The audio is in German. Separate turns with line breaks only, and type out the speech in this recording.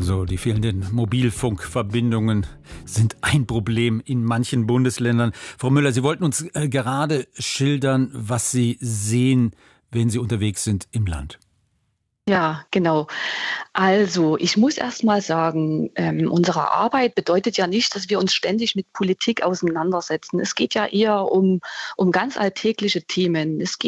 So, die fehlenden Mobilfunkverbindungen sind ein Problem in manchen Bundesländern. Frau Müller, Sie wollten uns gerade schildern, was Sie sehen, wenn Sie unterwegs sind im Land.
Ja, genau. Also, ich muss erst mal sagen, unsere Arbeit bedeutet ja nicht, dass wir uns ständig mit Politik auseinandersetzen. Es geht ja eher um ganz alltägliche Themen. Es